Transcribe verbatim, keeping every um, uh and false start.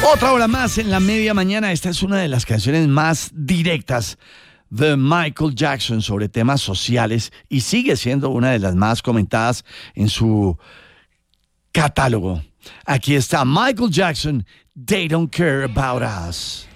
Otra hora más en la media mañana. Esta es una de las canciones más directas de Michael Jackson sobre temas sociales y sigue siendo una de las más comentadas en su catálogo. Aquí está Michael Jackson, They Don't Care About Us.